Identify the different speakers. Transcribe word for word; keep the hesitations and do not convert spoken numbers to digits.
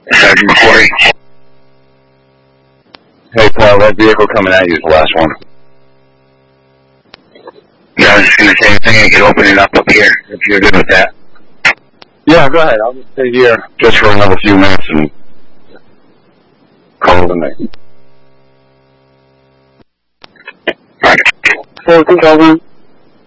Speaker 1: Sergeant McCory.
Speaker 2: Hey, Paul, that vehicle coming at you is the last one.
Speaker 1: Yeah, I was just going to say the thing, I could open it up up here, if you're good with that.
Speaker 2: Yeah, go ahead. I'll just stay here just for another few minutes and call it a night.
Speaker 1: Full control room.